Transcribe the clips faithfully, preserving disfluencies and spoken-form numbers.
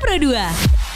Pro dua.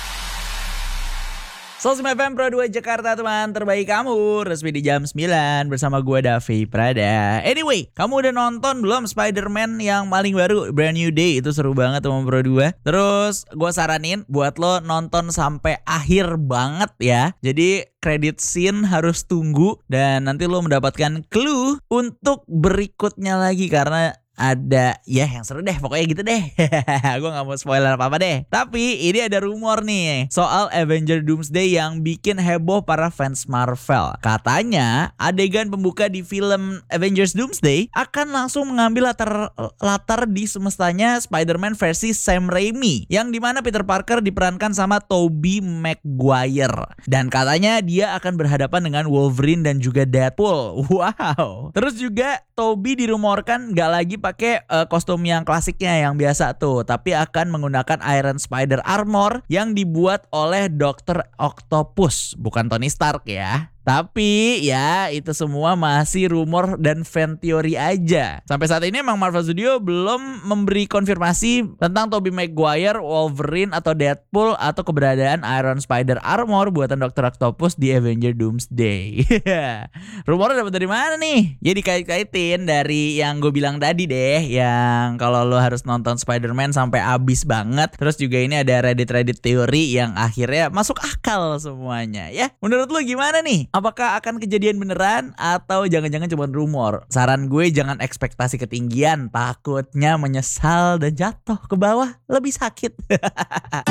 Sosim F M Pro dua Jakarta, teman terbaik kamu. Resmi di jam sembilan bersama gue Davi Prada. Anyway, kamu udah nonton belum Spider-Man yang paling baru, Brand New Day? Itu seru banget teman Pro dua. Terus gue saranin buat lo nonton sampai akhir banget ya. Jadi credit scene harus tunggu dan nanti lo mendapatkan clue untuk berikutnya lagi karena ada ya yang seru deh, pokoknya gitu deh. Gue gak mau spoiler apa-apa deh. Tapi ini ada rumor nih soal Avengers Doomsday yang bikin heboh para fans Marvel. Katanya adegan pembuka di film Avengers Doomsday akan langsung mengambil latar latar di semestanya Spider-Man versi Sam Raimi, yang dimana Peter Parker diperankan sama Tobey Maguire. Dan katanya dia akan berhadapan dengan Wolverine dan juga Deadpool. Wow. Terus juga Tobey dirumorkan gak lagi pakai uh, kostum yang klasiknya yang biasa tuh, tapi akan menggunakan Iron Spider Armor yang dibuat oleh dokter Octopus, bukan Tony Stark ya. Tapi ya itu semua masih rumor dan fan teori aja. Sampai saat ini emang Marvel Studio belum memberi konfirmasi tentang Tobey Maguire, Wolverine atau Deadpool atau keberadaan Iron Spider Armor buatan dokter Octopus di Avengers Doomsday. Rumornya dapat dari mana nih? Ya dikait-kaitin dari yang gue bilang tadi deh, yang kalau lo harus nonton Spider-Man sampai habis banget. Terus juga ini ada Reddit-Reddit teori yang akhirnya masuk akal semuanya ya. Menurut lo gimana nih? Apakah akan kejadian beneran atau jangan-jangan cuma rumor? Saran gue jangan ekspektasi ketinggian, takutnya menyesal dan jatuh ke bawah lebih sakit.